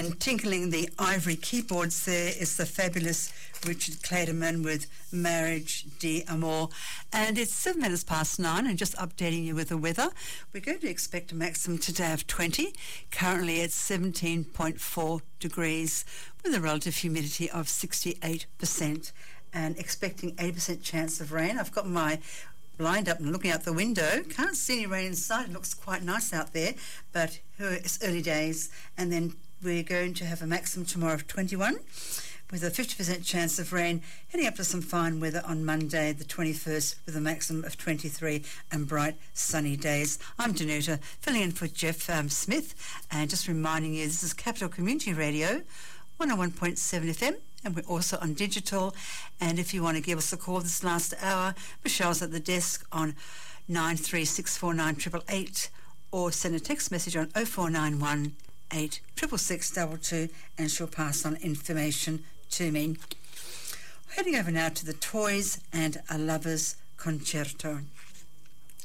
And tinkling the ivory keyboards there is the fabulous Richard Clayderman with Marriage d'Amour. And it's 7 minutes past 9, and just updating you with the weather. We're going to expect a maximum today of 20. Currently it's 17.4 degrees with a relative humidity of 68% and expecting 80% chance of rain. I've got my blind up and looking out the window. Can't see any rain inside. It looks quite nice out there, but it's early days. And then we're going to have a maximum tomorrow of 21 with a 50% chance of rain, heading up to some fine weather on Monday the 21st with a maximum of 23 and bright sunny days. I'm Danuta, filling in for Jeff Smith, and just reminding you this is Capital Community Radio 101.7 FM, and we're also on digital. And if you want to give us a call this last hour, Michelle's at the desk on 93649888, or send a text message on 0491 86662, and she'll pass on information to me. Heading over now to the Toys and a Lover's Concerto.